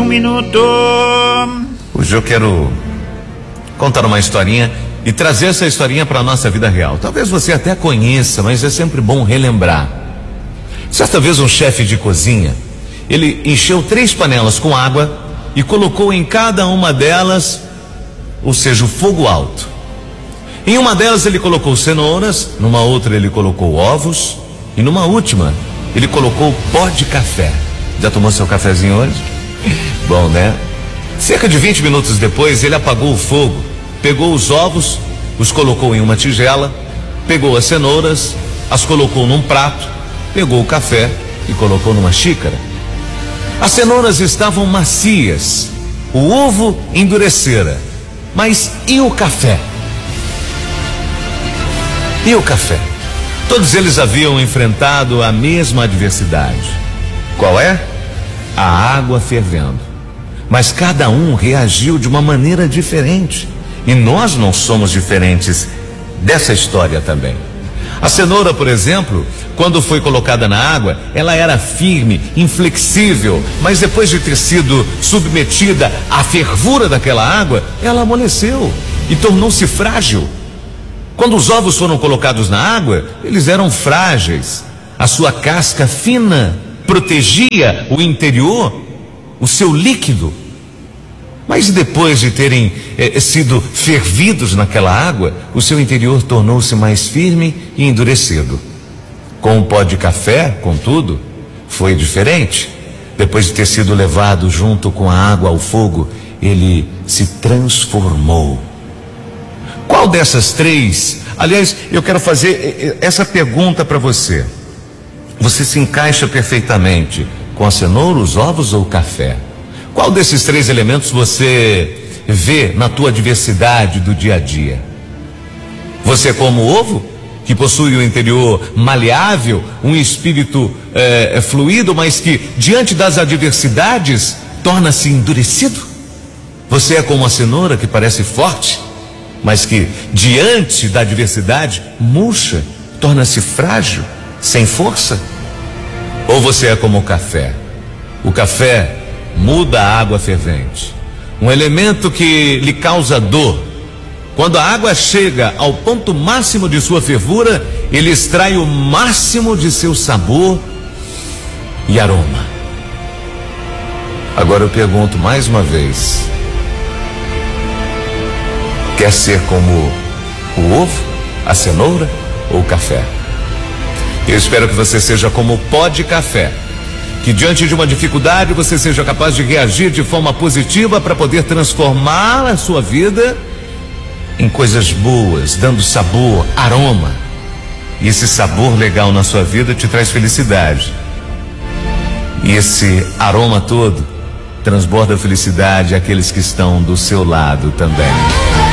minuto. Hoje eu quero contar uma historinha e trazer essa historinha para a nossa vida real. Talvez você até conheça, mas é sempre bom relembrar. Certa vez um chefe de cozinha, ele encheu 3 panelas com água e colocou em cada uma delas, ou seja, o fogo alto. Em uma delas ele colocou cenouras, numa outra ele colocou ovos e numa última ele colocou pó de café. Já tomou seu cafezinho hoje? Bom, né? Cerca de 20 minutos depois ele apagou o fogo, pegou os ovos, os colocou em uma tigela, pegou as cenouras, as colocou num prato, pegou o café e colocou numa xícara. As cenouras estavam macias, o ovo endurecera, mas e o café? E o café? Todos eles haviam enfrentado a mesma adversidade. Qual é? A água fervendo. Mas cada um reagiu de uma maneira diferente. E nós não somos diferentes dessa história também. A cenoura, por exemplo, quando foi colocada na água, ela era firme, inflexível, mas depois de ter sido submetida à fervura daquela água, ela amoleceu e tornou-se frágil. Quando os ovos foram colocados na água, eles eram frágeis. A sua casca fina protegia o interior, o seu líquido. Mas depois de terem sido fervidos naquela água, o seu interior tornou-se mais firme e endurecido. Com o pó de café, contudo, foi diferente. Depois de ter sido levado junto com a água ao fogo, ele se transformou. Qual dessas 3? Aliás, eu quero fazer essa pergunta para você. Você se encaixa perfeitamente com a cenoura, os ovos ou o café? Qual desses 3 elementos você vê na tua adversidade do dia a dia? Você é como o ovo, que possui o interior maleável, um espírito fluido, mas que diante das adversidades torna-se endurecido? Você é como a cenoura, que parece forte, mas que diante da adversidade murcha, torna-se frágil, sem força? Ou você é como o café? O café muda a água fervente, um elemento que lhe causa dor. Quando a água chega ao ponto máximo de sua fervura, ele extrai o máximo de seu sabor e aroma. Agora eu pergunto mais uma vez: quer ser como o ovo, a cenoura ou o café? Eu espero que você seja como o pó de café, que diante de uma dificuldade você seja capaz de reagir de forma positiva para poder transformar a sua vida em coisas boas, dando sabor, aroma. E esse sabor legal na sua vida te traz felicidade. E esse aroma todo transborda felicidade àqueles que estão do seu lado também.